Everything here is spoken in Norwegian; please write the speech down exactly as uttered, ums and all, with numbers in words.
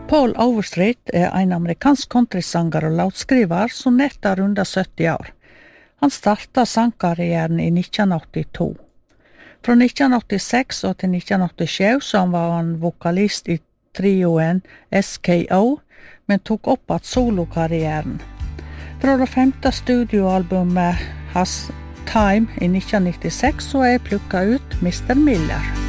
Paul Overstreet er en amerikansk countrysanger og låtskriver som nett er rundt sytti år. Han startet sangkarrieren i nitten åttito. Fra nitten åttiseks og til nitten åttisju så var han vokalist i trioen S K O, men tok opp at solokarrieren. Fra det femte studioalbumet hans Time i nitten nittiseks så er jeg plukket ut mister Miller.